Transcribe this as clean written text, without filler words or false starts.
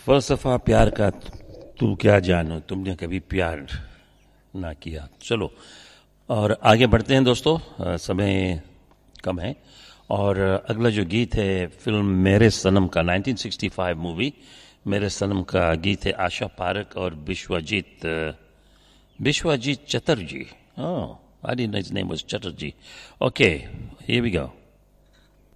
फलसफा प्यार का तू क्या जानो, तुमने कभी प्यार ना किया। चलो और आगे बढ़ते हैं दोस्तों, समय कम है। और अगला जो गीत है फिल्म मेरे सनम का, 1965 मूवी मेरे सनम का गीत है आशा पारक और Vishwajeet Chatterjee. Oh, I didn't know his name was Chatterjee. Okay, here we go.